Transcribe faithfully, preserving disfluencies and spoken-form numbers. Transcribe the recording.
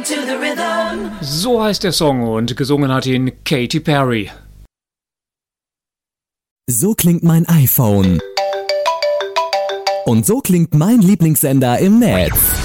to the rhythm. So heißt der Song und gesungen hat ihn Katy Perry. So klingt mein iPhone. Und so klingt mein Lieblingssender im Netz.